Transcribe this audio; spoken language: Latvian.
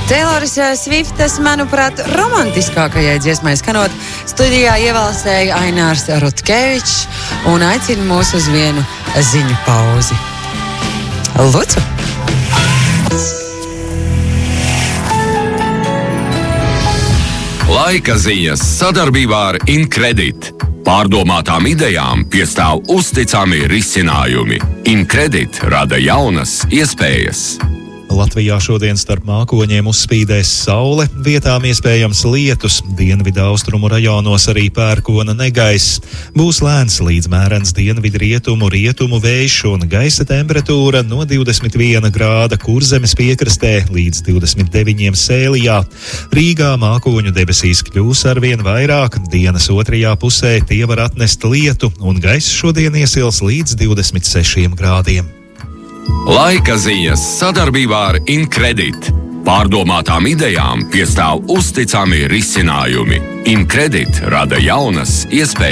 Tayloras Swiftas, manuprāt, romantiskākajai dziesmai skanot, studijā ievalsēja Ainārs Rutkevičs un aicina mūs uz vienu ziņu pauzi. Lūdzu! Laika ziņas sadarbībā ar Incredit. Pārdomātām idejām piestāv uzticami risinājumi. Incredit rada jaunas iespējas. Latvijā šodien starp mākoņiem uzspīdēs saule, vietām iespējams lietus, dienvidu austrumu rajonos arī pērkona negaiss. Būs lēns līdz mērens dienvidu rietumu vējš un gaisa temperatūra no 21 grāda Kurzemes piekrastē līdz 29 Sēlijā. Rīgā mākoņu debesīs kļūs arvien vairāk, dienas otrajā pusē tie var atnest lietu un gaiss šodien iesils līdz 26 grādiem. Laika ziņas sadarbībā ar Incredit. Pārdomātām idejām piestāv uzticami risinājumi. Incredit rada jaunas iespējas.